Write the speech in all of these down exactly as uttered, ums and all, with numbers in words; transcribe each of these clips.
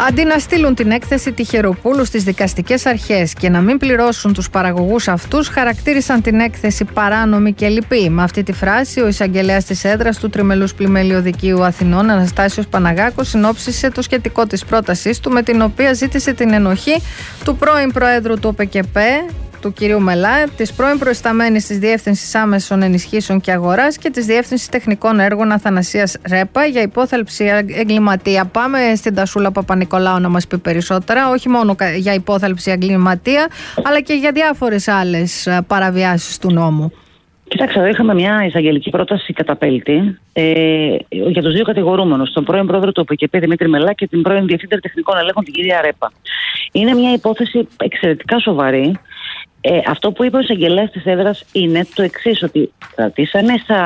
Αντί να στείλουν την έκθεση Τυχεροπούλου στις δικαστικές αρχές και να μην πληρώσουν τους παραγωγούς αυτούς, χαρακτήρισαν την έκθεση παράνομη και λυπή. Με αυτή τη φράση, ο εισαγγελέας της έδρας του Τριμελούς Πλημελίου Δικείου Αθηνών, Αναστάσιος Παναγάκος, συνόψισε το σχετικό της πρότασής του, με την οποία ζήτησε την ενοχή του πρώην Προέδρου του ΟΠΕΚΕΠΕ, του κυρίου Μελά, της πρώην προϊσταμένης της Διεύθυνσης Άμεσων Ενισχύσεων και Αγοράς και της Διεύθυνσης Τεχνικών Έργων Αθανασίας Ρέπα για υπόθαλψη εγκληματία. Πάμε στην Τασούλα Παπα-Νικολάου να μας πει περισσότερα, όχι μόνο για υπόθαλψη εγκληματία, αλλά και για διάφορες άλλες παραβιάσεις του νόμου. Κοιτάξτε, εδώ είχαμε μια εισαγγελική πρόταση καταπέλτη ε, για τους δύο κατηγορούμενους, τον πρώην πρόεδρο του ΟΠΕΚΕΠΕ Δημήτρη Μελά και την πρώην Διευθύντρια Τεχνικών Ελέγχων την κυρία Ρέπα. Είναι μια υπόθεση εξαιρετικά σοβαρή. Ε, αυτό που είπε ο εισαγγελέας της έδρας είναι το εξής, ότι κρατήσανε στα,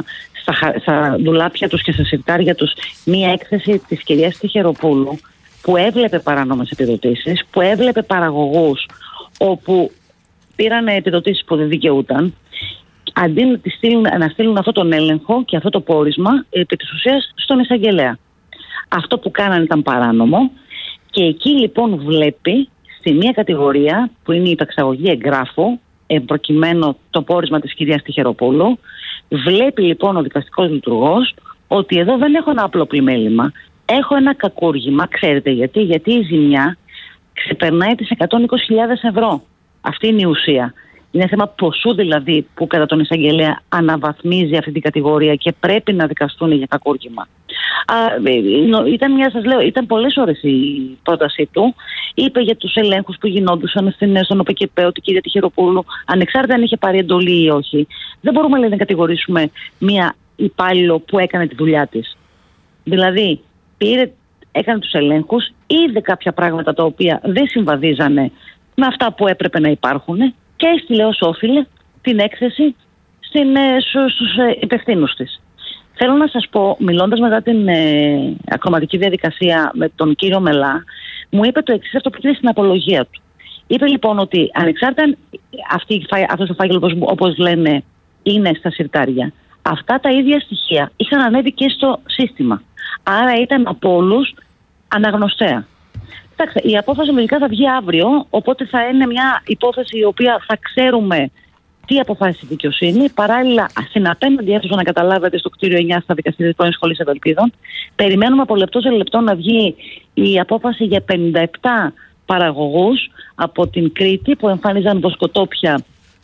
στα, στα ντουλάπια τους και στα συρτάρια τους μία έκθεση της κυρίας Τυχεροπούλου που έβλεπε παράνομες επιδοτήσεις, που έβλεπε παραγωγούς όπου πήραν επιδοτήσεις που δεν δικαιούταν, αντί να, στείλουν, να στείλουν αυτόν τον έλεγχο και αυτό το πόρισμα επί της ουσίας στον εισαγγελέα. Αυτό που κάνανε ήταν παράνομο και εκεί λοιπόν βλέπει στη μία κατηγορία που είναι η υπεξαγωγή εγγράφου, προκειμένου το πόρισμα της κυρίας Τυχεροπούλου, βλέπει λοιπόν ο δικαστικός λειτουργός ότι εδώ δεν έχω ένα απλό πλημέλημα, έχω ένα κακούργημα. Ξέρετε γιατί? Γιατί η ζημιά ξεπερνάει τις εκατόν είκοσι χιλιάδες ευρώ. Αυτή είναι η ουσία. Είναι θέμα ποσού δηλαδή που κατά τον εισαγγελέα αναβαθμίζει αυτή την κατηγορία και πρέπει να δικαστούν για κακούργημα. Α, ήταν, μια, σας λέω, ήταν πολλές ώρες η πρότασή του. Είπε για τους ελέγχους που γινόντουσαν στον ΟΠΕΚΕΠΕ ότι η κυρία Τυχεροπούλου, ανεξάρτητα αν είχε πάρει εντολή ή όχι, δεν μπορούμε λέει, να κατηγορήσουμε μια υπάλληλο που έκανε τη δουλειά της. Δηλαδή, πήρε, έκανε τους ελέγχους, είδε κάποια πράγματα τα οποία δεν συμβαδίζανε με αυτά που έπρεπε να υπάρχουν και έστειλε ως όφιλε την έκθεση στην, στους υπευθύνους της. Θέλω να σας πω, μιλώντας μετά την ε, ακροματική διαδικασία με τον κύριο Μελά, μου είπε το εξής, αυτό που είναι στην απολογία του. Είπε λοιπόν ότι ανεξάρτητα αυτή, αυτός ο φάκελος, όπως λένε, είναι στα συρτάρια, αυτά τα ίδια στοιχεία είχαν ανέβει και στο σύστημα. Άρα ήταν από όλους αναγνωστέα. Κοιτάξτε, η απόφαση λογικά θα βγει αύριο, οπότε θα είναι μια υπόθεση η οποία θα ξέρουμε τι αποφάσισε η δικαιοσύνη. Παράλληλα, στην απέναντι αίθουσα, να καταλάβετε, στο κτίριο εννιά στα δικαστήρια της πρώην Σχολής Ευελπίδων, περιμένουμε από λεπτό σε λεπτό να βγει η απόφαση για πενήντα επτά παραγωγούς από την Κρήτη που εμφάνιζαν βοσκοτόπια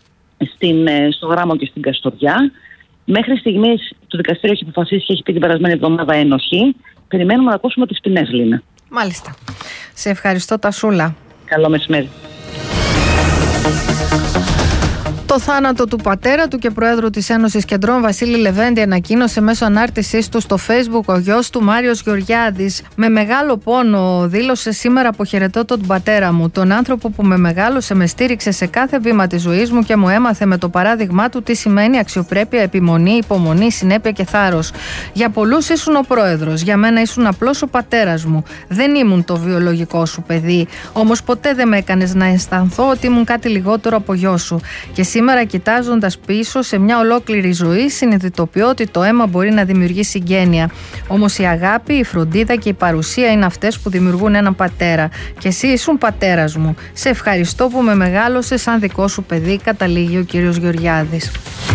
στην, στο Γράμμο και στην Καστοριά. Μέχρι στιγμής το δικαστήριο έχει αποφασίσει και έχει πει την περασμένη εβδομάδα ένοχη. Περιμένουμε να ακούσουμε τις ποινές, Λίνα. Μάλιστα. Σε ευχαριστώ, Τασούλα. Καλό μεσημέρι. Το θάνατο του πατέρα του και Προέδρου της Ένωσης Κεντρών, Βασίλη Λεβέντη, ανακοίνωσε μέσω ανάρτησής του στο Facebook ο γιος του, Μάριος Γεωργιάδης. Με μεγάλο πόνο δήλωσε: σήμερα αποχαιρετώ τον πατέρα μου, τον άνθρωπο που με μεγάλωσε, με στήριξε σε κάθε βήμα της ζωής μου και μου έμαθε με το παράδειγμά του τι σημαίνει αξιοπρέπεια, επιμονή, υπομονή, συνέπεια και θάρρος. Για πολλούς ήσουν ο πρόεδρος, για μένα ήσουν απλώς ο πατέρας μου. Δεν ήμουν το βιολογικό σου παιδί, όμως ποτέ δεν με έκανες να αισθανθώ ότι ήμουν κάτι λιγότερο από γιο σου. Και σήμερα, κοιτάζοντας πίσω σε μια ολόκληρη ζωή, συνειδητοποιώ ότι το αίμα μπορεί να δημιουργεί συγγένεια. Όμως η αγάπη, η φροντίδα και η παρουσία είναι αυτές που δημιουργούν έναν πατέρα. Και εσύ ήσουν πατέρας μου. Σε ευχαριστώ που με μεγάλωσες σαν δικό σου παιδί, καταλήγει ο κύριος Γεωργιάδης.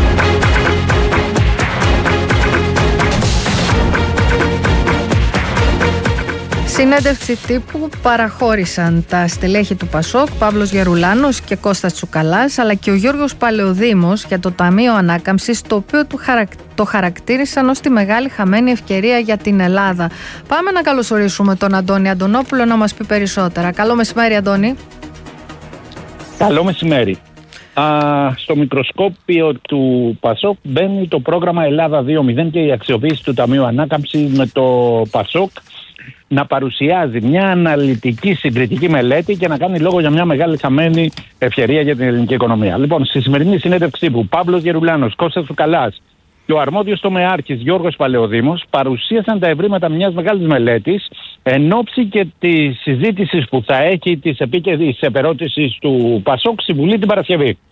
Συνέντευξη τύπου παραχώρησαν τα στελέχη του Πασόκ, Παύλος Γερουλάνος και Κώστας Τσουκαλάς, αλλά και ο Γιώργος Παλαιοδήμος για το Ταμείο Ανάκαμψης, το οποίο το χαρακτήρισαν ως τη μεγάλη χαμένη ευκαιρία για την Ελλάδα. Πάμε να καλωσορίσουμε τον Αντώνη Αντωνόπουλο να μας πει περισσότερα. Καλό μεσημέρι, Αντώνη. Καλό μεσημέρι. Α, στο μικροσκόπιο του Πασόκ μπαίνει το πρόγραμμα Ελλάδα δύο μηδέν και η αξιοποίηση του Ταμείου Ανάκαμψης, με το Πασόκ να παρουσιάζει μια αναλυτική συγκριτική μελέτη και να κάνει λόγο για μια μεγάλη χαμένη ευκαιρία για την ελληνική οικονομία. Λοιπόν, στη σημερινή συνέντευξη που Παύλος Γερουλάνος, Κώστας Τσουκαλάς και ο αρμόδιος τομεάρχης Γιώργος Παλαιοδήμος παρουσίασαν τα ευρήματα μιας μεγάλης μελέτης εν ώψη και τη συζήτηση που θα έχει της επίκαιρης επερώτησης του Πασόκ στη Βουλή την Παρασκευή.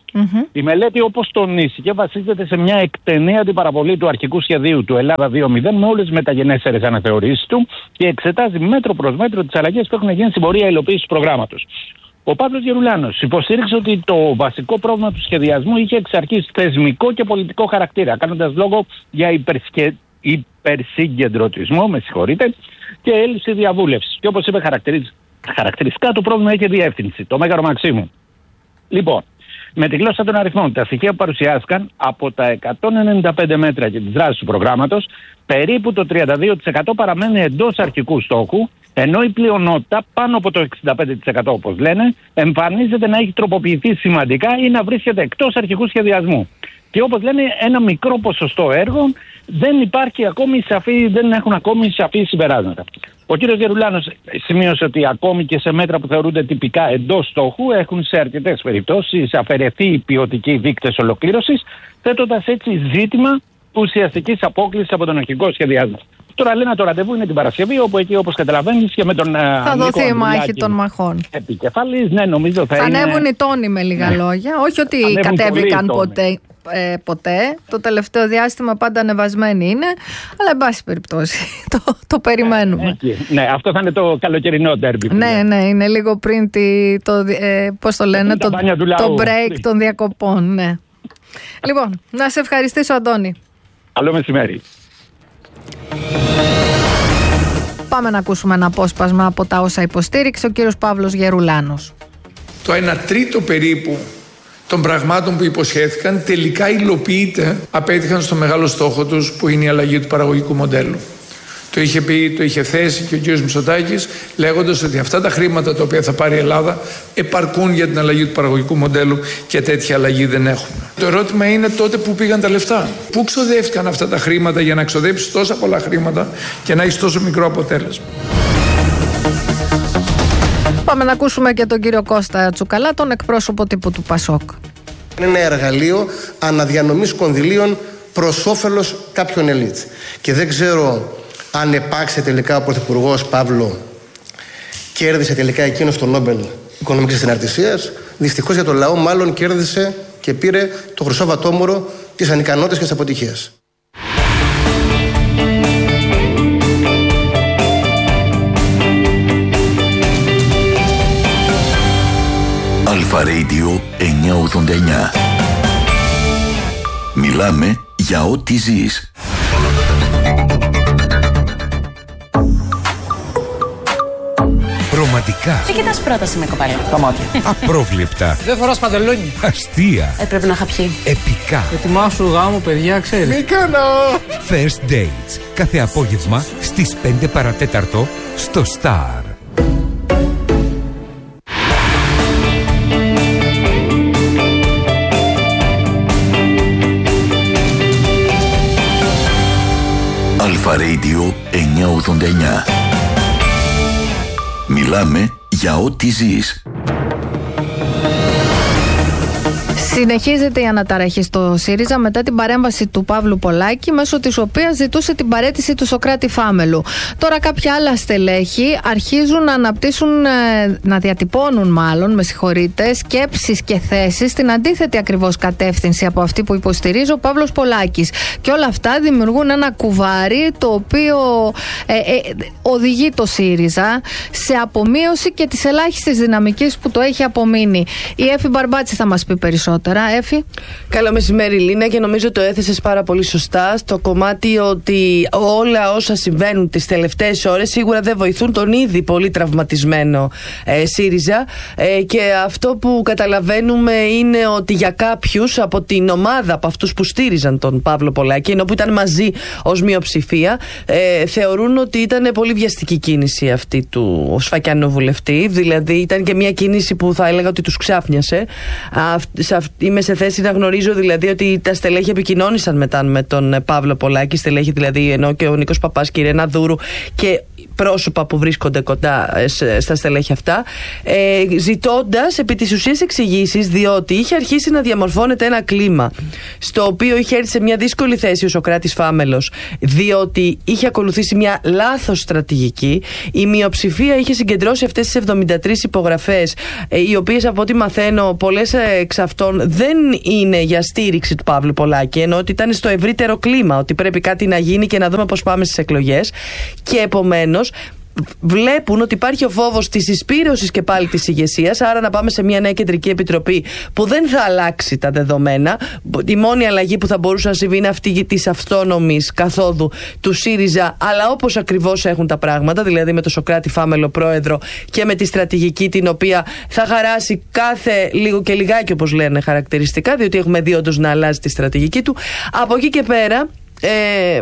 Mm-hmm. Η μελέτη, όπως τονίστηκε, βασίζεται σε μια εκτενή αντιπαραβολή του αρχικού σχεδίου του Ελλάδα δύο μηδέν με όλες τις μεταγενέστερες αναθεωρήσεις του και εξετάζει μέτρο προς μέτρο τις αλλαγές που έχουν γίνει στην πορεία υλοποίησης του προγράμματος. Ο Παύλος Γερουλάνος υποστήριξε ότι το βασικό πρόβλημα του σχεδιασμού είχε εξ αρχής θεσμικό και πολιτικό χαρακτήρα, κάνοντας λόγο για υπερσκε... υπερσυγκεντρωτισμό, με συγχωρείτε, και έλλειψη διαβούλευσης. Και όπως είπε χαρακτηρισ... χαρακτηριστικά, το πρόβλημα είχε διεύθυνση, το Μέγαρο Μαξίμου. Λοιπόν, με τη γλώσσα των αριθμών, τα στοιχεία που παρουσιάστηκαν από τα εκατόν ενενήντα πέντε μέτρα και τις δράσεις του προγράμματος, περίπου το τριάντα δύο τοις εκατό παραμένει εντός αρχικού στόχου, ενώ η πλειονότητα, πάνω από το εξήντα πέντε τοις εκατό όπως λένε, εμφανίζεται να έχει τροποποιηθεί σημαντικά ή να βρίσκεται εκτός αρχικού σχεδιασμού. Και όπως λένε, ένα μικρό ποσοστό έργων δεν υπάρχει ακόμη σαφή, δεν έχουν ακόμη σαφή συμπεράσματα. Ο κ. Γερουλάνος σημείωσε ότι ακόμη και σε μέτρα που θεωρούνται τυπικά εντός στόχου έχουν σε αρκετές περιπτώσεις αφαιρεθεί οι ποιοτικοί δείκτες ολοκλήρωσης, θέτοντας έτσι ζήτημα ουσιαστικής απόκλησης από τον αρχικό σχεδιασμό. Τώρα λένε το ραντεβού είναι την Παρασκευή, όπου εκεί, όπως καταλαβαίνεις, και με τον. Θα δοθεί η μάχη των μαχών. Επικεφαλής, ναι, νομίζω θα, θα είναι. Θα ανέβουν οι τόνοι, με λίγα ναι. λόγια. Όχι ότι ανέβουν κατέβηκαν ποτέ. Ε, ποτέ. Το τελευταίο διάστημα πάντα ανεβασμένοι είναι, αλλά εν πάση περιπτώσει το, το περιμένουμε. Ε, ναι, αυτό θα είναι το καλοκαιρινό ντέρμπι. Ναι, ναι, είναι λίγο πριν τη, το, ε, πώς το λένε, το, το break των διακοπών. Ναι. Λοιπόν, να σε ευχαριστήσω, Αντώνη. Καλό μεσημέρι. Πάμε να ακούσουμε ένα απόσπασμα από τα όσα υποστήριξε ο κύριος Παύλος Γερουλάνος. Το ένα τρίτο περίπου των πραγμάτων που υποσχέθηκαν τελικά υλοποιείται, απέτυχαν στο μεγάλο στόχο τους, που είναι η αλλαγή του παραγωγικού μοντέλου. Το είχε πει, το είχε θέσει και ο κύριος Μητσοτάκης, λέγοντας ότι αυτά τα χρήματα τα οποία θα πάρει η Ελλάδα επαρκούν για την αλλαγή του παραγωγικού μοντέλου και τέτοια αλλαγή δεν έχουμε. Το ερώτημα είναι τότε που πήγαν τα λεφτά. Πού ξοδεύτηκαν αυτά τα χρήματα για να ξοδέψεις τόσα πολλά χρήματα και να έχεις τόσο μικρό αποτέλεσμα. Πάμε να ακούσουμε και τον κύριο Κώστα Τσουκαλά, τον εκπρόσωπο τύπου του Πασόκ. Είναι ένα εργαλείο αναδιανομής κονδυλίων προς όφελος κάποιων ελίτ. Και δεν ξέρω αν επάξε τελικά ο Πρωθυπουργός Παύλο κέρδισε τελικά εκείνος το Νόμπελ Οικονομικής Συναρτησίας. Δυστυχώς για τον λαό μάλλον κέρδισε και πήρε το χρυσό βατόμουρο της ανικανότητας και της αποτυχίας. Αλφα Radio εννιακόσια ογδόντα εννιά. Μιλάμε για ό,τι ζεις. Ρομαντικά. Τι κοιτάς πρόταση με κοπέλα? Τα μάτια. Απρόβλεπτα. Δεν φοράς παντελόνι. Αστεία. Ε, πρέπει να είχα πιει. Επικά. Ετοιμάσου γάμο, παιδιά, ξέρεις. Μη κάνω. First Dates. Κάθε απόγευμα στις πέντε παρατέταρτο στο Star. Αλφα Radio εννιακόσια ογδόντα εννιά. Μιλάμε για ό,τι ζεις. Συνεχίζεται η αναταραχή στο ΣΥΡΙΖΑ μετά την παρέμβαση του Παύλου Πολάκη, μέσω της οποίας ζητούσε την παραίτηση του Σωκράτη Φάμελου. Τώρα κάποια άλλα στελέχη αρχίζουν να αναπτύσσουν, να διατυπώνουν μάλλον, με συγχωρείτε, σκέψεις και θέσεις στην αντίθετη ακριβώς κατεύθυνση από αυτή που υποστηρίζει ο Παύλος Πολάκης. Και όλα αυτά δημιουργούν ένα κουβάρι το οποίο ε, ε, οδηγεί το ΣΥΡΙΖΑ σε απομείωση και της ελάχιστης δυναμικής που το έχει απομείνει. Η Έφη Μπαρμπάτση θα μας πει περισσότερα. Έφη. Καλό μεσημέρι, Λίνα, και νομίζω το έθεσες πάρα πολύ σωστά στο κομμάτι ότι όλα όσα συμβαίνουν τις τελευταίες ώρες σίγουρα δεν βοηθούν τον ήδη πολύ τραυματισμένο ε, ΣΥΡΙΖΑ, ε, και αυτό που καταλαβαίνουμε είναι ότι για κάποιους από την ομάδα, από αυτούς που στήριζαν τον Παύλο Πολάκη, ενώ που ήταν μαζί ως μειοψηφία, ε, θεωρούν ότι ήταν πολύ βιαστική κίνηση αυτή του Σφακιανού βουλευτή. Δηλαδή ήταν και μια κίνηση που θα έλεγα ότι τους ξάφνιασε. Είμαι σε θέση να γνωρίζω δηλαδή ότι τα στελέχη επικοινώνησαν μετά με τον Παύλο Πολάκη, στελέχη δηλαδή, ενώ και ο Νίκος Παπάς και η Ρένα Δούρου, και πρόσωπα που βρίσκονται κοντά στα στελέχη αυτά, ε, ζητώντας επί της ουσίας εξηγήσεις, διότι είχε αρχίσει να διαμορφώνεται ένα κλίμα στο οποίο είχε έρθει σε μια δύσκολη θέση ο Σωκράτης Φάμελος, διότι είχε ακολουθήσει μια λάθος στρατηγική. Η μειοψηφία είχε συγκεντρώσει αυτές τις εβδομήντα τρεις υπογραφές, ε, οι οποίες από ό,τι μαθαίνω πολλές εξ αυτών δεν είναι για στήριξη του Παύλου Πολάκη, ενώ ότι ήταν στο ευρύτερο κλίμα, ότι πρέπει κάτι να γίνει και να δούμε πώς πάμε στις εκλογές. Και επομένως βλέπουν ότι υπάρχει ο φόβος της εισπύρωσης και πάλι της ηγεσίας, άρα να πάμε σε μια νέα κεντρική επιτροπή που δεν θα αλλάξει τα δεδομένα. Η μόνη αλλαγή που θα μπορούσε να συμβεί είναι αυτή της αυτόνομης καθόδου του ΣΥΡΙΖΑ, αλλά όπως ακριβώς έχουν τα πράγματα, δηλαδή με τον Σωκράτη Φάμελο πρόεδρο και με τη στρατηγική την οποία θα χαράσει κάθε λίγο και λιγάκι, όπως λένε χαρακτηριστικά, διότι έχουμε δει όντως να αλλάζει τη στρατηγική του. Από εκεί και πέρα ε,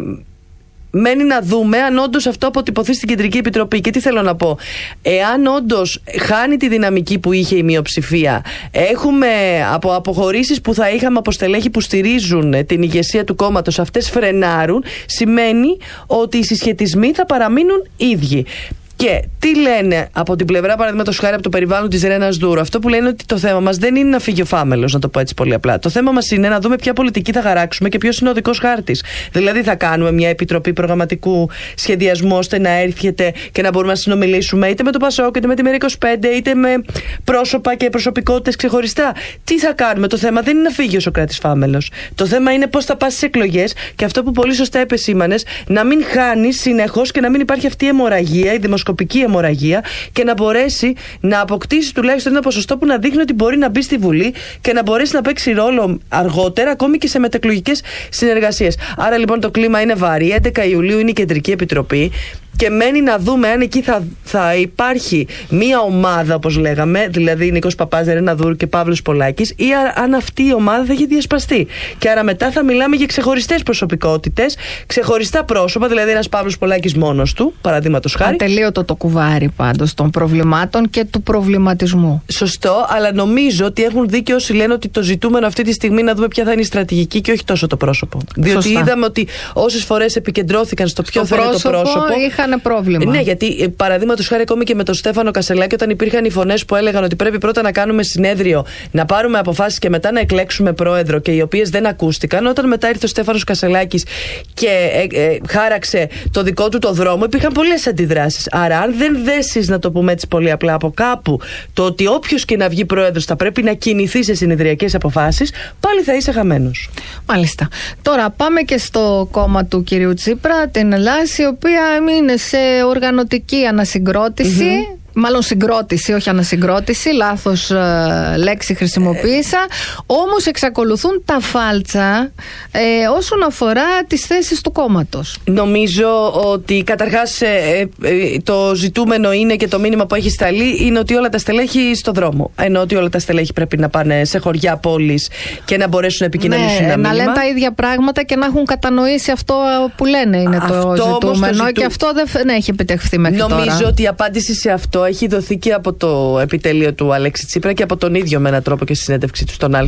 μένει να δούμε αν όντως αυτό αποτυπωθεί στην Κεντρική Επιτροπή. Και τι θέλω να πω, εάν όντως χάνει τη δυναμική που είχε η μειοψηφία, έχουμε από αποχωρήσεις που θα είχαμε από στελέχη που στηρίζουν την ηγεσία του κόμματος, αυτές φρενάρουν, σημαίνει ότι οι συσχετισμοί θα παραμείνουν ίδιοι. Και τι λένε από την πλευρά, παραδείγματος χάρη από το περιβάλλον της Ρένας Δούρου? Αυτό που λένε είναι ότι το θέμα μας δεν είναι να φύγει ο Φάμελος, να το πω έτσι πολύ απλά. Το θέμα μας είναι να δούμε ποια πολιτική θα χαράξουμε και ποιος είναι ο δικός χάρτης. Δηλαδή, θα κάνουμε μια επιτροπή προγραμματικού σχεδιασμού ώστε να έρχεται και να μπορούμε να συνομιλήσουμε είτε με το Πασόκ, είτε με τη Μέρα είκοσι πέντε, είτε με πρόσωπα και προσωπικότητες ξεχωριστά. Τι θα κάνουμε? Το θέμα δεν είναι να φύγει ο Σωκράτης Φάμελος. Το θέμα είναι πώς θα πας στις εκλογές και αυτό που πολύ σωστά επεσήμανες, να μην χάνει συνεχώς και να μην υπάρχει αυτή η αιμορραγία, η δημοσκοπική αιμορραγία, και να μπορέσει να αποκτήσει τουλάχιστον ένα ποσοστό που να δείχνει ότι μπορεί να μπει στη Βουλή και να μπορέσει να παίξει ρόλο αργότερα, ακόμη και σε μετεκλογικές συνεργασίες. Άρα λοιπόν το κλίμα είναι βαρύ. έντεκα Ιουλίου είναι η Κεντρική Επιτροπή. Και μένει να δούμε αν εκεί θα, θα υπάρχει μία ομάδα, όπως λέγαμε, δηλαδή Νίκος Παπάς, Ρένα Δούρου και Παύλος Πολάκης, ή αν αυτή η ομάδα θα έχει διασπαστεί. Και άρα μετά θα μιλάμε για ξεχωριστές προσωπικότητες, ξεχωριστά πρόσωπα, δηλαδή ένας Παύλος Πολάκης μόνος του, παραδείγματος χάρη. Ατελείωτο το κουβάρι πάντως των προβλημάτων και του προβληματισμού. Σωστό, αλλά νομίζω ότι έχουν δίκιο όσοι λένε ότι το ζητούμενο αυτή τη στιγμή να δούμε ποια θα είναι η στρατηγική και όχι τόσο το πρόσωπο. Διότι Σωστά. είδαμε ότι όσες φορές επικεντρώθηκαν στο ποιο θα είναι το πρόσωπο. Είχαν πρόβλημα. Ναι, γιατί παραδείγματος χάρη ακόμη και με τον Στέφανο Κασελάκη, όταν υπήρχαν οι φωνές που έλεγαν ότι πρέπει πρώτα να κάνουμε συνέδριο, να πάρουμε αποφάσεις και μετά να εκλέξουμε πρόεδρο, και οι οποίες δεν ακούστηκαν, όταν μετά ήρθε ο Στέφανος Κασελάκης και ε, ε, χάραξε το δικό του το δρόμο, υπήρχαν πολλές αντιδράσεις. Άρα, αν δεν δέσεις, να το πούμε έτσι πολύ απλά, από κάπου το ότι όποιος και να βγει πρόεδρος θα πρέπει να κινηθεί σε συνεδριακές αποφάσεις, πάλι θα είσαι χαμένος. Μάλιστα. Τώρα πάμε και στο κόμμα του κυρίου Τσίπρα, την Ελλάδα, η οποία είναι σε οργανωτική ανασυγκρότηση. Mm-hmm. Μάλλον συγκρότηση, όχι ανασυγκρότηση, λάθος ε, λέξη χρησιμοποίησα. Όμως εξακολουθούν τα φάλτσα ε, όσον αφορά τις θέσεις του κόμματος. Νομίζω ότι καταρχάς ε, ε, το ζητούμενο είναι, και το μήνυμα που έχει σταλεί είναι, ότι όλα τα στελέχη στο δρόμο. Ενώ ότι όλα τα στελέχη πρέπει να πάνε σε χωριά, πόλεις και να μπορέσουν να επικοινωνήσουν. Ναι, να λένε τα ίδια πράγματα και να έχουν κατανοήσει αυτό που λένε είναι αυτό το ζητούμενο. Το ζητού... Και αυτό δεν, δεν έχει επιτευχθεί μέχρι Νομίζω τώρα. Νομίζω ότι η απάντηση σε αυτό έχει δοθεί και από το επιτελείο του Αλέξη Τσίπρα και από τον ίδιο με έναν τρόπο και στη συνέντευξή του στον Α.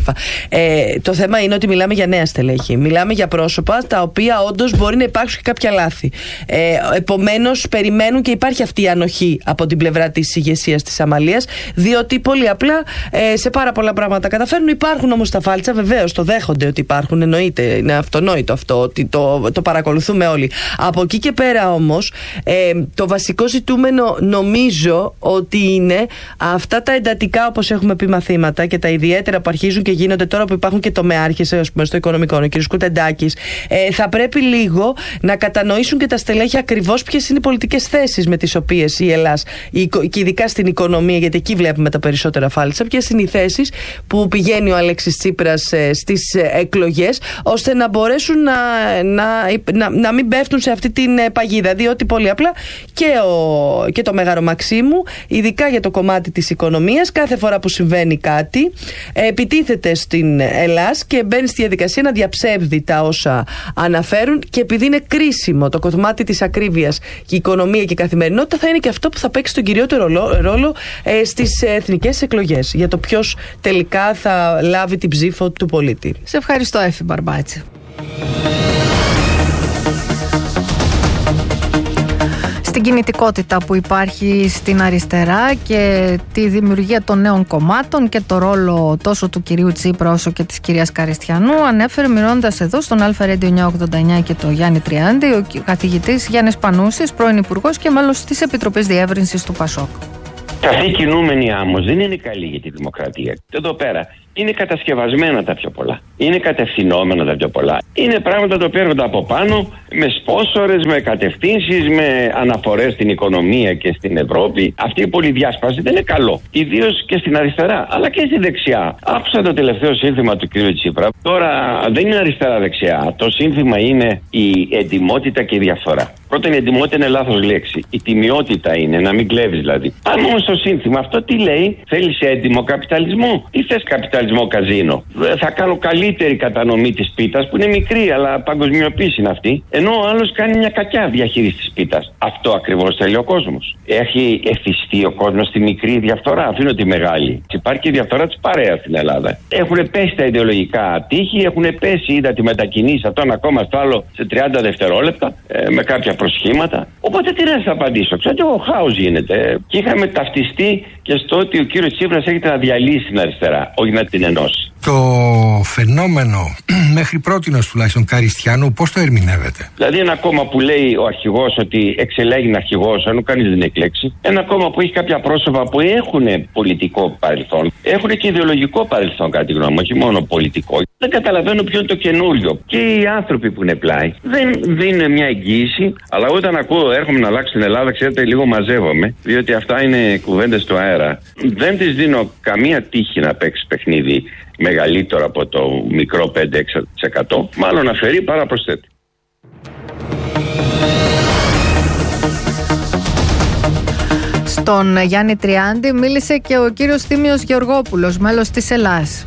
Ε, το θέμα είναι ότι μιλάμε για νέα στελέχη. Μιλάμε για πρόσωπα τα οποία όντως μπορεί να υπάρξουν και κάποια λάθη. Ε, επομένως, περιμένουν και υπάρχει αυτή η ανοχή από την πλευρά της ηγεσίας της Αμαλίας, διότι πολύ απλά ε, σε πάρα πολλά πράγματα καταφέρνουν. Υπάρχουν όμως τα φάλτσα, βεβαίως το δέχονται ότι υπάρχουν, εννοείται, είναι αυτονόητο αυτό, ότι το, το παρακολουθούμε όλοι. Από εκεί και πέρα όμως, ε, το βασικό ζητούμενο νομίζω ότι είναι αυτά τα εντατικά, όπως έχουμε πει, μαθήματα και τα ιδιαίτερα που αρχίζουν και γίνονται τώρα που υπάρχουν και τομεάρχες, ας πούμε, στο οικονομικό, ο κ. Κουτεντάκης, ε, θα πρέπει λίγο να κατανοήσουν και τα στελέχη ακριβώς ποιες είναι οι πολιτικές θέσεις με τις οποίες η Ελλάδα, και ειδικά στην οικονομία, γιατί εκεί βλέπουμε τα περισσότερα φάλτσα, ποιες είναι οι θέσεις που πηγαίνει ο Αλέξης Τσίπρας ε, στις εκλογές, ώστε να μπορέσουν να, να, να, να μην πέφτουν σε αυτή την παγίδα. Διότι πολύ απλά και, ο, και το Μέγαρο Μαξίμου, ειδικά για το κομμάτι της οικονομίας, κάθε φορά που συμβαίνει κάτι, επιτίθεται στην Ελλάς και μπαίνει στη διαδικασία να διαψεύδει τα όσα αναφέρουν, και επειδή είναι κρίσιμο το κομμάτι της ακρίβειας και η οικονομία και η καθημερινότητα, θα είναι και αυτό που θα παίξει τον κυριότερο ρόλο ε, στις εθνικές εκλογές, για το ποιος τελικά θα λάβει την ψήφο του πολίτη. Σε ευχαριστώ, Έφη Μπαρμπάτση. στην κινητικότητα που υπάρχει στην αριστερά και τη δημιουργία των νέων κομμάτων και το ρόλο τόσο του κυρίου Τσίπρα όσο και της κυρίας Καριστιανού, ανέφερε μιλώντας εδώ στον Αλφα Radio εννιακόσια ογδόντα εννιά και το Γιάννη Τριάντη ο καθηγητής Γιάννης Πανούσης, πρώην Υπουργός και μέλος της Επιτροπής Διεύρυνσης του ΠΑΣΟΚ. Αυτή η κινούμενη άμμος δεν είναι καλή για τη δημοκρατία. Εδώ πέρα είναι κατασκευασμένα τα πιο πολλά. Είναι κατευθυνόμενα τα πιο πολλά. Είναι πράγματα τα οποία έρχονται από πάνω με σπόσορες, με κατευθύνσεις, με αναφορές στην οικονομία και στην Ευρώπη. Αυτή η πολυδιάσπαση δεν είναι καλό. Ιδίως και στην αριστερά, αλλά και στη δεξιά. Άκουσα το τελευταίο σύνθημα του κ. Τσίπρα. Τώρα δεν είναι αριστερά-δεξιά. Το σύνθημα είναι η εντιμότητα και η διαφθορά. Πρώτον, η εντιμότητα είναι λάθος λέξη. Η τιμιότητα είναι, να μην κλέβεις δηλαδή. Αν όμως το σύνθημα αυτό τι λέει, θέλεις έντιμο καπιταλισμό. Τι θες καπιταλισμό καζίνο. Θα κάνω καλύτερη κατανομή της πίτας που είναι μικρή, αλλά παγκοσμιοποίηση είναι αυτή. Ενώ ο άλλος κάνει μια κακιά διαχείριση της πίτας. Αυτό ακριβώς θέλει ο κόσμος. Έχει εθιστεί ο κόσμος στη μικρή διαφθορά. Αφήνω τη μεγάλη. Υπάρχει και η διαφθορά της παρέας στην Ελλάδα. Έχουν πέσει τα ιδεολογικά τείχη, έχουν πέσει, είδα τη μετακινήση από το ένα κόμμα στο άλλο σε τριάντα δευτερόλεπτα ε, με κάποια προσχήματα. Οπότε τι να σας απαντήσω. Ξέρετε, ο χάος γίνεται. Και είχαμε ταυτιστεί και στο ότι ο κύριος Τσίπρας έχετε να διαλύσει την αριστερά, όχι να την ενώσει. Το φαινόμενο μέχρι πρότινος τουλάχιστον Καριστιανού, πώς το ερμηνεύεται? Δηλαδή, ένα κόμμα που λέει ο αρχηγός ότι εξελέγει αρχηγός, ενώ κανείς δεν εκλέξει. Ένα κόμμα που έχει κάποια πρόσωπα που έχουν πολιτικό παρελθόν, έχουν και ιδεολογικό παρελθόν, κατά τη γνώμη μου, όχι μόνο πολιτικό. Δεν καταλαβαίνω ποιο είναι το καινούριο. Και οι άνθρωποι που είναι πλάι δεν δίνουν μια εγγύηση, αλλά όταν ακούω έρχομαι να αλλάξω την Ελλάδα, ξέρετε, λίγο μαζεύομαι, διότι αυτά είναι κουβέντες στο αέρα. Δεν της δίνω καμία τύχη να παίξει παιχνίδι μεγαλύτερο από το μικρό πέντε έξι τοις εκατό, μάλλον αφαιρεί παρά προσθέτει. Στον Γιάννη Τριάντη μίλησε και ο κύριος Θήμιος Γεωργόπουλος, μέλος της ΕΛΑΣ.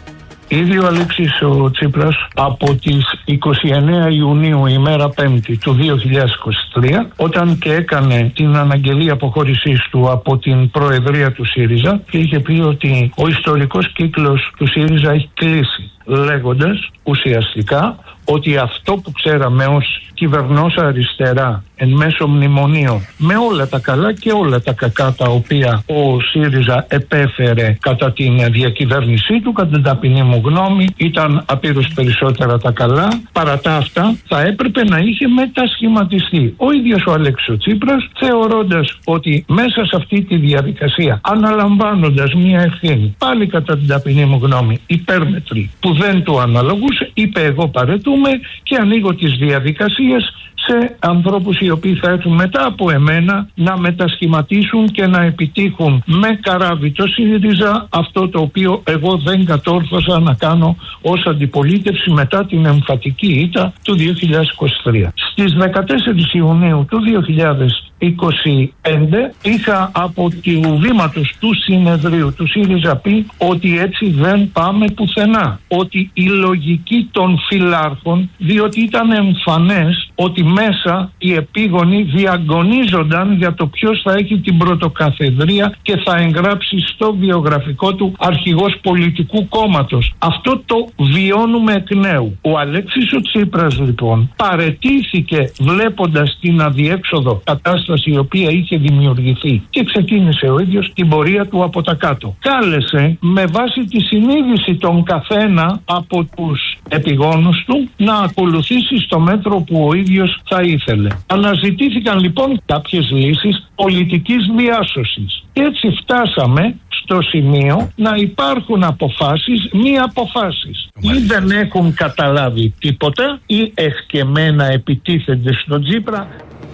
Ήδη ο Αλέξης ο Τσίπρας από τις είκοσι εννέα Ιουνίου, ημέρα Πέμπτη του δύο χιλιάδες είκοσι τρία, όταν και έκανε την αναγγελία αποχώρησής του από την Προεδρία του ΣΥΡΙΖΑ, και είχε πει ότι ο ιστορικός κύκλος του ΣΥΡΙΖΑ έχει κλείσει, λέγοντας ουσιαστικά ότι αυτό που ξέραμε ως κυβερνόσα αριστερά εν μέσω μνημονίων, με όλα τα καλά και όλα τα κακά τα οποία ο ΣΥΡΙΖΑ επέφερε κατά την διακυβέρνησή του, κατά την ταπεινή μου γνώμη, ήταν απείρως περισσότερα τα καλά. Παρά τα αυτά θα έπρεπε να είχε μετασχηματιστεί ο ίδιος ο Αλέξης ο Τσίπρας, θεωρώντας ότι μέσα σε αυτή τη διαδικασία, αναλαμβάνοντας μια ευθύνη, πάλι κατά την ταπεινή μου γνώμη υπέρμετρη, που δεν του αναλογούσε, είπε εγώ παρετούμε και ανοίγω τις διαδικασίες σε ανθρώπους οι οποίοι θα έρθουν μετά από εμένα να μετασχηματίσουν και να επιτύχουν με καράβι το ΣΥΡΙΖΑ αυτό το οποίο εγώ δεν κατόρθωσα να κάνω ως αντιπολίτευση μετά την εμφατική ήττα του δύο χιλιάδες είκοσι τρία. Στις δεκατέσσερις Ιουνίου του δύο χιλιάδες είκοσι πέντε είχα από του βήματος του συνεδρίου του ΣΥΡΙΖΑ πει ότι έτσι δεν πάμε πουθενά. Ότι η λογική των φιλάρχων, διότι ήταν εμφανές ότι μέσα οι επίγονοι διαγωνίζονταν για το ποιος θα έχει την πρωτοκαθεδρία και θα εγγράψει στο βιογραφικό του αρχηγός πολιτικού κόμματος. Αυτό το βιώνουμε εκ νέου. Ο Αλέξης ο Τσίπρας λοιπόν παρετήθηκε βλέποντας την αδιέξοδο κατάσταση η οποία είχε δημιουργηθεί και ξεκίνησε ο ίδιος την πορεία του από τα κάτω. Κάλεσε με βάση τη συνείδηση των καθένα από τους επιγόνους του να ακολουθήσει στο μέτρο που ο ίδιος θα ήθελε. Αναζητήθηκαν λοιπόν κάποιες λύσεις πολιτικής διάσωσης. Και έτσι φτάσαμε στο σημείο να υπάρχουν αποφάσεις, μη αποφάσεις. Ή δεν έχουν καταλάβει τίποτα ή εσκεμμένα επιτίθενται στον Τσίπρα.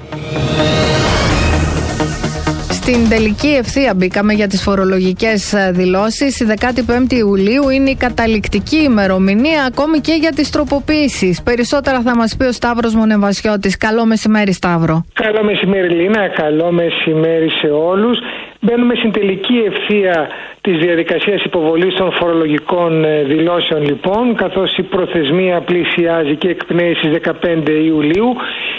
Στην τελική ευθεία μπήκαμε για τις φορολογικές δηλώσεις. Η δεκάτη πέμπτη Ιουλίου είναι η καταληκτική ημερομηνία ακόμη και για τις τροποποίησεις. Περισσότερα θα μας πει ο Σταύρος Μονεβασιώτης. Καλό μεσημέρι, Σταύρο. Καλό μεσημέρι, Λίνα. Καλό μεσημέρι σε όλους. Μπαίνουμε στην τελική ευθεία της διαδικασίας υποβολής των φορολογικών δηλώσεων λοιπόν, καθώς η προθεσμία πλησιάζει και εκπνέει στις δεκαπέντε Ιουλίου.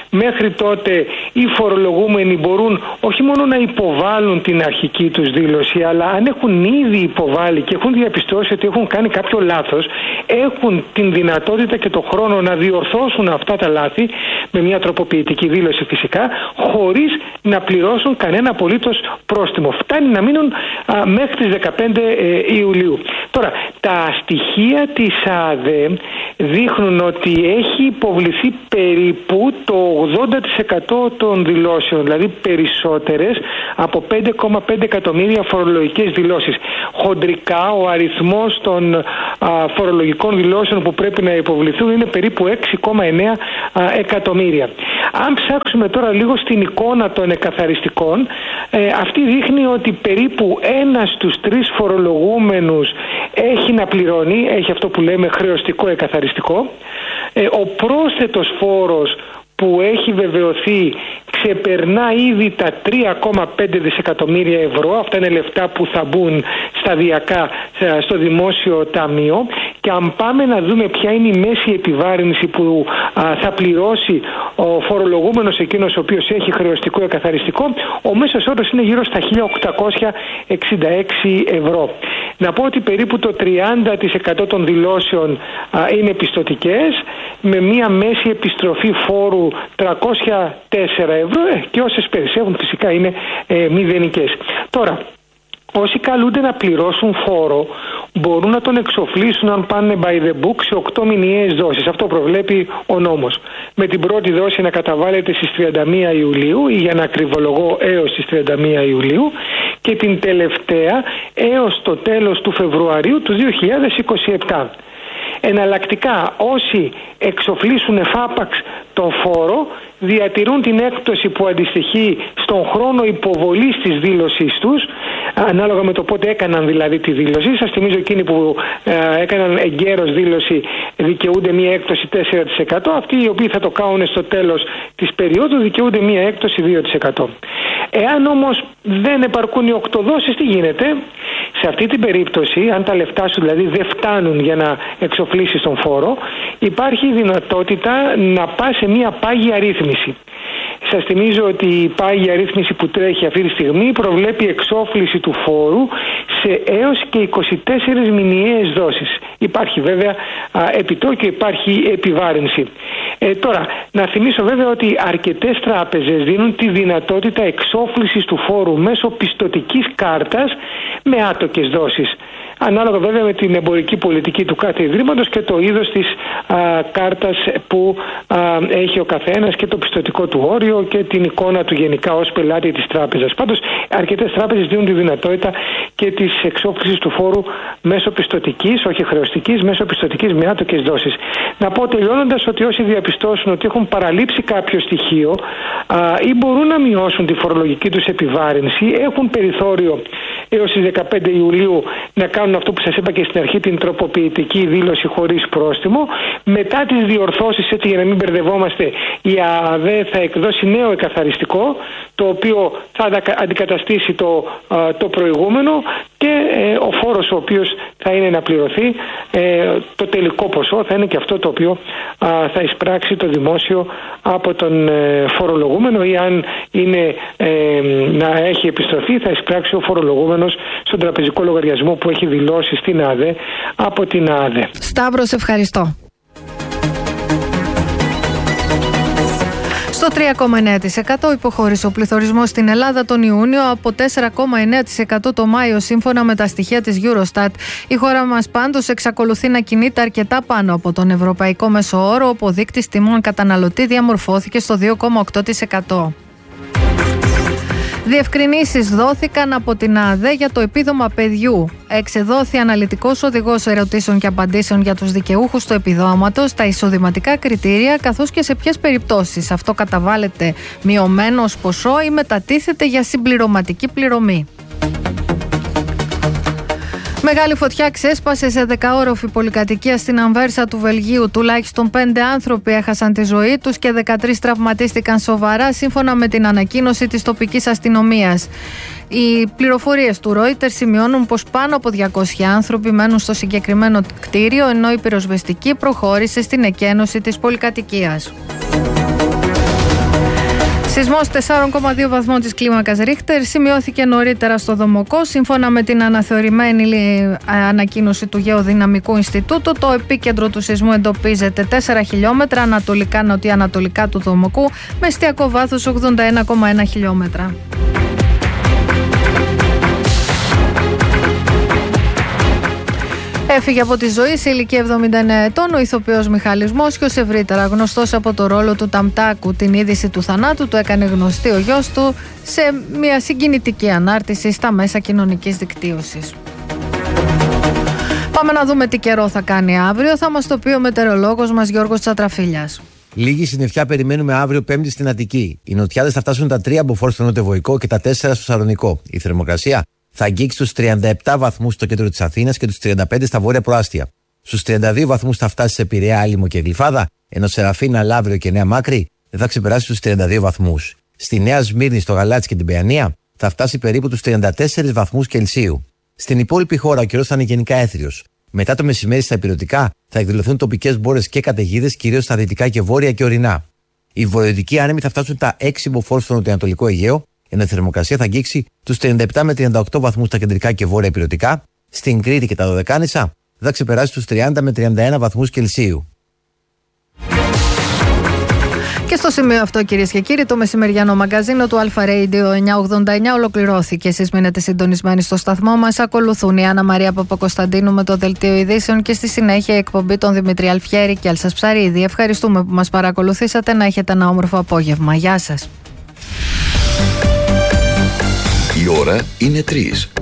Μέχρι τότε οι φορολογούμενοι μπορούν όχι μόνο να υποβάλουν την αρχική τους δήλωση, αλλά αν έχουν ήδη υποβάλει και έχουν διαπιστώσει ότι έχουν κάνει κάποιο λάθος, έχουν την δυνατότητα και το χρόνο να διορθώσουν αυτά τα λάθη με μια τροποποιητική δήλωση φυσικά, χωρίς να πληρώσουν κανένα απολύτως πρόστιμο. Φτάνει να μείνουν α, μέχρι τις δεκαπέντε Ιουλίου. Τώρα, τα στοιχεία της ΑΔΕ δείχνουν ότι έχει υποβληθεί περίπου το ογδόντα τοις εκατό των δηλώσεων, δηλαδή περισσότερες από πέντε κόμμα πέντε εκατομμύρια φορολογικές δηλώσεις. Χοντρικά ο αριθμός των α, φορολογικών δηλώσεων που πρέπει να υποβληθούν είναι περίπου έξι κόμμα εννέα εκατομμύρια. Αν ψάξουμε τώρα λίγο στην εικόνα των εκαθαριστικών, ε, αυτή δείχνει ότι περίπου ένας στους τρεις φορολογούμενους έχει να πληρώνει, έχει αυτό που λέμε χρεωστικό εκαθαριστικό. Ε, ο πρόσθετος φόρος που έχει βεβαιωθεί ξεπερνά ήδη τα τρία κόμμα πέντε δισεκατομμύρια ευρώ. Αυτά είναι λεφτά που θα μπουν σταδιακά στο δημόσιο ταμείο. Και αν πάμε να δούμε ποια είναι η μέση επιβάρυνση που α, θα πληρώσει ο φορολογούμενος εκείνος ο οποίος έχει χρεωστικό εκαθαριστικό, ο μέσος όρος είναι γύρω στα χίλια οκτακόσια εξήντα έξι ευρώ. Να πω ότι περίπου το τριάντα τοις εκατό των δηλώσεων α, είναι πιστωτικές, με μία μέση επιστροφή φόρου τριακόσια τέσσερα ευρώ, ε, και όσες περισσεύουν φυσικά είναι ε, μηδενικές. Τώρα, όσοι καλούνται να πληρώσουν φόρο μπορούν να τον εξοφλήσουν αν πάνε by the book σε οκτώ μηνιαίες δόσεις. Αυτό προβλέπει ο νόμος. Με την πρώτη δόση να καταβάλλεται στις τριάντα μία Ιουλίου ή, για να ακριβολογώ, έως τις τριάντα μία Ιουλίου, και την τελευταία έως το τέλος του Φεβρουαρίου του δύο χιλιάδες είκοσι επτά. Εναλλακτικά, όσοι εξοφλήσουν εφάπαξ τον φόρο διατηρούν την έκπτωση που αντιστοιχεί στον χρόνο υποβολής της δήλωσής τους, ανάλογα με το πότε έκαναν δηλαδή τη δήλωση. Σας θυμίζω, εκείνοι που ε, έκαναν εγκαίρως δήλωση δικαιούνται μία έκπτωση τέσσερα τοις εκατό, αυτοί οι οποίοι θα το κάνουν στο τέλος της περίοδου δικαιούνται μία έκπτωση δύο τοις εκατό. Εάν όμως δεν επαρκούν οι οκτώ δόσεις, τι γίνεται? Σε αυτή την περίπτωση, αν τα λεφτά σου δηλαδή δεν φτάνουν για να εξοφλήσεις τον φόρο, υπάρχει η δυνατότητα να πας σε μία πάγια ρύθμιση. Σας θυμίζω ότι η πάγια ρύθμιση που τρέχει αυτή τη στιγμή προβλέπει εξόφληση του φόρου σε έως και είκοσι τέσσερις μηνιαίες δόσεις. Υπάρχει βέβαια α, επιτόκιο, υπάρχει επιβάρυνση. Ε, τώρα, να θυμίσω βέβαια ότι αρκετές τράπεζες δίνουν τη δυνατότητα εξόφλησης του φόρου μέσω πιστωτικής κάρτας με άτοκες δόσεις. Ανάλογα βέβαια με την εμπορική πολιτική του κάθε ιδρύματος και το είδος της α, κάρτας που α, έχει ο καθένας και το πιστωτικό του όριο και την εικόνα του γενικά ως πελάτη της τράπεζας. Πάντως, αρκετές τράπεζες δίνουν τη δυνατότητα και της εξόφλησης του φόρου μέσω πιστωτικής, όχι χρεωστικής, μέσω πιστωτικής με άτοκες δόσεις. Να πω τελειώνοντας ότι όσοι διαπιστώσουν ότι έχουν παραλείψει κάποιο στοιχείο α, ή μπορούν να μειώσουν τη φορολογική τους επιβάρυνση, έχουν περιθώριο έως τις δεκαπέντε Ιουλίου να κάνουν αυτό που σας είπα και στην αρχή, την τροποποιητική δήλωση χωρίς πρόστιμο. Μετά τις διορθώσεις, έτσι για να μην μπερδευόμαστε, η ΑΔΕ θα εκδώσει νέο εκαθαριστικό, το οποίο θα αντικαταστήσει το, το προηγούμενο, και ε, ο φόρος ο οποίος θα είναι να πληρωθεί, ε, το τελικό ποσό θα είναι και αυτό το οποίο α, θα εισπράξει το δημόσιο από τον ε, φορολογούμενο, ή αν είναι ε, να έχει επιστροφή θα εισπράξει ο φορολογούμενος στον τραπεζικό λογαριασμό που έχει δηλώσει στην ΑΔΕ από την ΑΔΕ. Σταύρος, ευχαριστώ. Στο τρία κόμμα εννέα τοις εκατό υποχώρησε ο πληθωρισμός στην Ελλάδα τον Ιούνιο από τέσσερα κόμμα εννέα τοις εκατό το Μάιο, σύμφωνα με τα στοιχεία της Eurostat. Η χώρα μας πάντως εξακολουθεί να κινείται αρκετά πάνω από τον ευρωπαϊκό μέσο όρο, όπου ο δείκτης τιμών καταναλωτή διαμορφώθηκε στο δύο κόμμα οκτώ τοις εκατό. Διευκρινήσεις δόθηκαν από την ΑΔΕ για το επίδομα παιδιού. Εξεδόθη αναλυτικός οδηγός ερωτήσεων και απαντήσεων για τους δικαιούχους του επιδόματος, τα εισοδηματικά κριτήρια, καθώς και σε ποιες περιπτώσεις αυτό καταβάλλεται μειωμένο ως ποσό ή μετατίθεται για συμπληρωματική πληρωμή. Μεγάλη φωτιά ξέσπασε σε δεκαόροφη πολυκατοικία στην Ανβέρσα του Βελγίου. Τουλάχιστον πέντε άνθρωποι έχασαν τη ζωή τους και δεκατρείς τραυματίστηκαν σοβαρά, σύμφωνα με την ανακοίνωση της τοπικής αστυνομίας. Οι πληροφορίες του Reuters σημειώνουν πως πάνω από διακόσιοι άνθρωποι μένουν στο συγκεκριμένο κτίριο, ενώ η πυροσβεστική προχώρησε στην εκένωση της πολυκατοικίας. Σεισμός τεσσάρων κόμμα δύο βαθμών της κλίμακας Ρίχτερ σημειώθηκε νωρίτερα στο Δομοκό. Σύμφωνα με την αναθεωρημένη ανακοίνωση του Γεωδυναμικού Ινστιτούτου, το επίκεντρο του σεισμού εντοπίζεται τέσσερα χιλιόμετρα ανατολικά-νοτιοανατολικά του Δομοκού, με εστιακό βάθος ογδόντα ένα κόμμα ένα χιλιόμετρα. Έφυγε από τη ζωή σε ηλικία εβδομήντα εννέα ετών ο ηθοποιός Μιχάλης Μόσχιος, ευρύτερα γνωστός από το ρόλο του Ταμτάκου. Την είδηση του θανάτου του έκανε γνωστή ο γιος του σε μια συγκινητική ανάρτηση στα μέσα κοινωνικής δικτύωσης. Πάμε να δούμε τι καιρό θα κάνει αύριο. Θα μας το πει ο μετεωρολόγος μας Γιώργος Τσατραφίλιας. Λίγη συννεφιά περιμένουμε αύριο Πέμπτη στην Αττική. Οι νοτιάδες θα φτάσουν τα τρία μποφόρ στο νοτιοβοϊκό και τα τέσσερα στο Σαλονικό. Η θερμοκρασία θα αγγίξει στους τριάντα επτά βαθμούς στο κέντρο της Αθήνας και τους τριάντα πέντε στα βόρεια προάστια. Στους τριάντα δύο βαθμούς θα φτάσει σε Πειραιά, Άλυμο και Γλυφάδα, ενώ σε Ραφίνα, Λαύριο και Νέα Μάκρη δεν θα ξεπεράσει τους τριάντα δύο βαθμούς. Στη Νέα Σμύρνη, στο Γαλάτσι και την Παιανία θα φτάσει περίπου τους τριάντα τέσσερις βαθμούς Κελσίου. Στην υπόλοιπη χώρα ο καιρός θα είναι γενικά έθριος. Μετά το μεσημέρι στα ηπειρωτικά θα εκδηλωθούν τοπικές μπόρες και καταιγίδες, κυρίως στα δυτικά και βόρεια και ορεινά. Οι βορειοδυτικοί άνεμοι θα φτάσουν τα έξι μποφόρ στο νοτιοανατολικό Αιγαίο, ενώ η θερμοκρασία θα αγγίξει τους τριάντα επτά με τριάντα οκτώ βαθμούς στα κεντρικά και βόρεια ηπειρωτικά. Στην Κρήτη και τα Δωδεκάνησα θα ξεπεράσει τους τριάντα με τριάντα ένα βαθμούς Κελσίου. Και στο σημείο αυτό, κυρίες και κύριοι, το μεσημεριανό μαγκαζίνο του Αλφα Radio εννιακόσια ογδόντα εννιά ολοκληρώθηκε. Εσείς μείνετε συντονισμένοι στο σταθμό μας. Ακολουθούν η Άννα Μαρία Παπακοσταντίνου με το δελτίο ειδήσεων και στη συνέχεια η εκπομπή των Δημήτρη Αλφιέρη και Έλσας Ψαρίδη. Ευχαριστούμε που μας παρακολουθήσατε. Να έχετε ένα όμορφο απόγευμα. Γεια σας. Η ώρα είναι τρεις.